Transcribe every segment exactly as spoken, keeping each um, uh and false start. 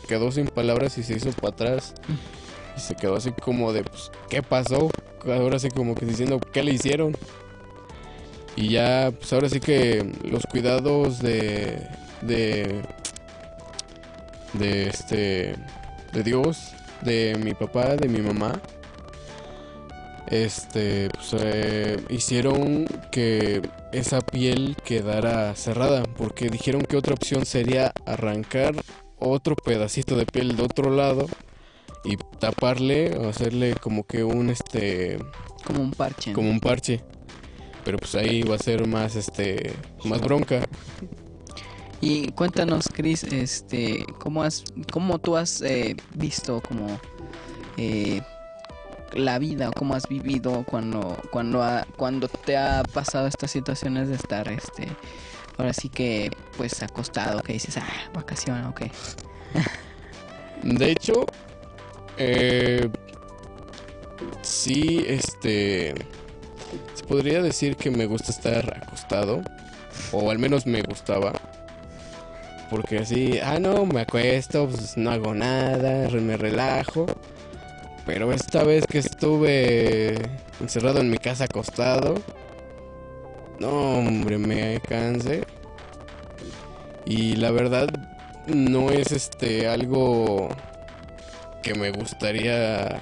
quedó sin palabras y se hizo para atrás. Y se quedó así como de, pues, ¿qué pasó? Ahora sí como que diciendo, ¿qué le hicieron? Y ya, pues ahora sí que los cuidados de, de, de este, de Dios, de mi papá, de mi mamá, este, pues eh, hicieron que esa piel quedara cerrada, porque dijeron que otra opción sería arrancar otro pedacito de piel de otro lado y taparle o hacerle como que un, este, Como un parche. como un parche. Pero pues ahí va a ser más, este, más bronca. Y cuéntanos, Chris, este, ¿cómo has, cómo tú has eh, visto como eh, la vida o cómo has vivido cuando, cuando, ha, cuando te ha pasado estas situaciones de estar, este, ahora sí que, pues acostado, que dices, ah, vacación, ok. De hecho, eh, sí, este, se podría decir que me gusta estar acostado, o al menos me gustaba, porque así, ah, no, me acuesto, pues no hago nada, re- me relajo, pero esta vez que estuve encerrado en mi casa acostado, no, hombre, me cansé, y la verdad no es, este, algo que me gustaría,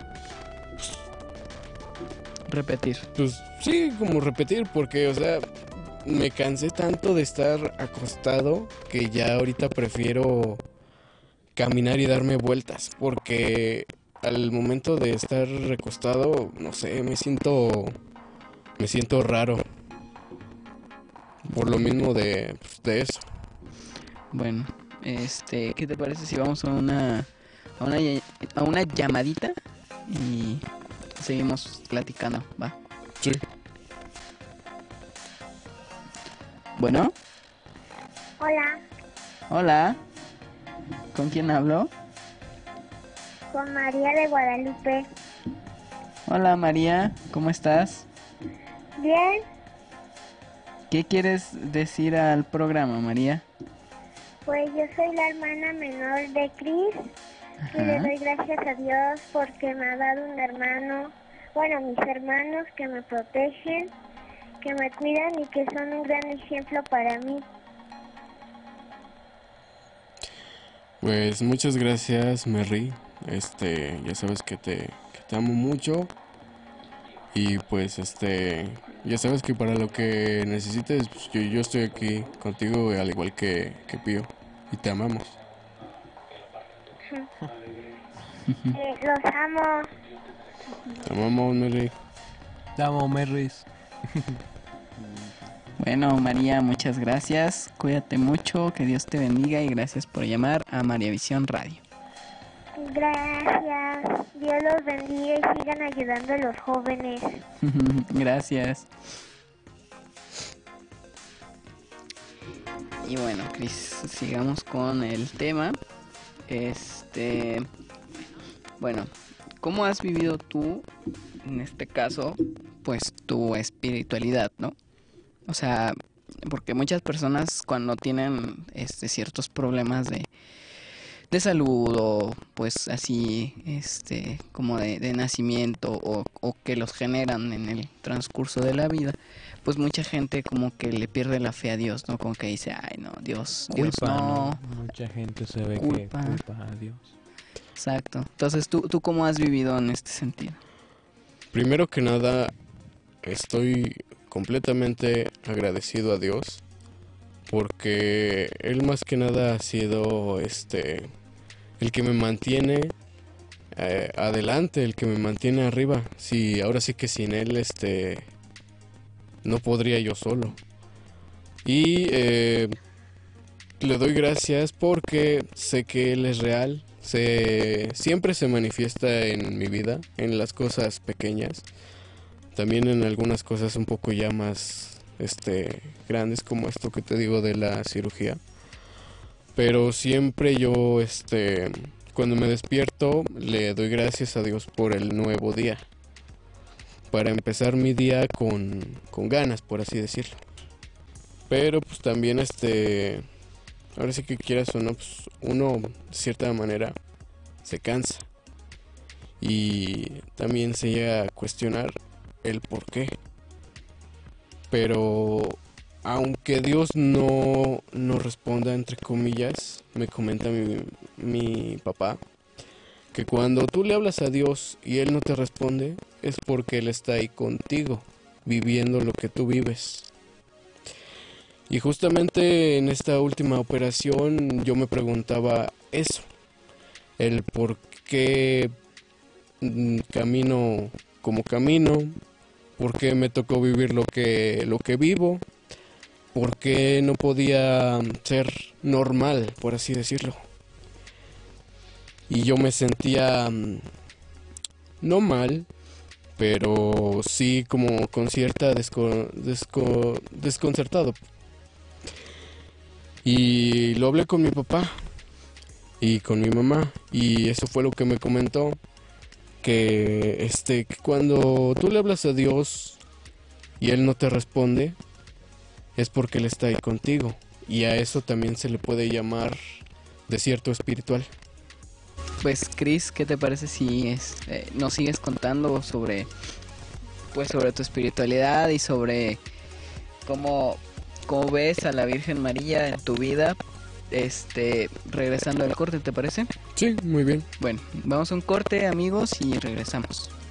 Repetir. pues sí, como repetir, porque, o sea, me cansé tanto de estar acostado que ya ahorita prefiero caminar y darme vueltas, porque al momento de estar recostado, no sé, me siento, me siento raro, por lo mismo de, pues, de eso. Bueno, este, ¿qué te parece si vamos a una, a una, ll- a una llamadita y seguimos platicando, va? Sí. Bueno, Hola, hola, ¿con quién hablo? con María de Guadalupe. Hola María, ¿cómo estás? Bien, ¿Qué quieres decir al programa, María? pues yo soy la hermana menor de Cris y le Ajá. doy gracias a Dios porque me ha dado un hermano, bueno, mis hermanos que me protegen, que me cuidan y que son un gran ejemplo para mí. Pues muchas gracias, Merry. Este, ya sabes que te, que te amo mucho. Y pues este, ya sabes que para lo que necesites, pues, yo, yo estoy aquí contigo al igual que, que Pío. Y te amamos. Eh, los amo. Te amamos, Merry. Te amo, Merris. Bueno, María, muchas gracias. Cuídate mucho, que Dios te bendiga y gracias por llamar a María Visión Radio. Gracias. Dios los bendiga y sigan ayudando a los jóvenes. Gracias. Y bueno, Cris, sigamos con el tema. Este, bueno, ¿cómo has vivido tú, en este caso, pues tu espiritualidad, ¿no? O sea, porque muchas personas cuando tienen este ciertos problemas de de salud o pues así este como de, de nacimiento o, o que los generan en el transcurso de la vida, pues mucha gente como que le pierde la fe a Dios, ¿no? Como que dice, ay no, Dios, Dios Culpa, no. ¿no? Mucha gente se ve Culpa. que culpa a Dios. Exacto. Entonces, ¿tú, tú cómo has vivido en este sentido? Primero que nada, estoy completamente agradecido a Dios. Porque Él más que nada ha sido este el que me mantiene eh, adelante, el que me mantiene arriba. Sí, ahora sí que sin Él este no podría yo solo. Y eh, le doy gracias porque sé que Él es real. Se, siempre se manifiesta en mi vida, en las cosas pequeñas. También en algunas cosas un poco ya más este, grandes, como esto que te digo de la cirugía. Pero siempre yo, este, cuando me despierto, le doy gracias a Dios por el nuevo día. Para empezar mi día con, con ganas, por así decirlo. Pero pues también este ahora sí que quieras o no, pues uno de cierta manera se cansa y también se llega a cuestionar el por qué. Pero aunque Dios no, no responda, entre comillas, me comenta mi, mi papá, que cuando tú le hablas a Dios y Él no te responde, es porque Él está ahí contigo, viviendo lo que tú vives. Y justamente en esta última operación yo me preguntaba eso, el por qué mm, camino como camino, por qué me tocó vivir lo que, lo que vivo, por qué no podía ser normal, por así decirlo. Y yo me sentía mm, no mal, pero sí como con cierta desco- desco- desconcertado. Y lo hablé con mi papá y con mi mamá, y eso fue lo que me comentó, que este que cuando tú le hablas a Dios y Él no te responde, es porque Él está ahí contigo, y a eso también se le puede llamar desierto espiritual. Pues Chris, ¿qué te parece si es, eh, nos sigues contando sobre, pues sobre tu espiritualidad y sobre cómo, cómo ves a la Virgen María en tu vida, este, regresando al corte, ¿te parece? Sí, muy bien. Bueno, vamos a un corte, amigos, y regresamos.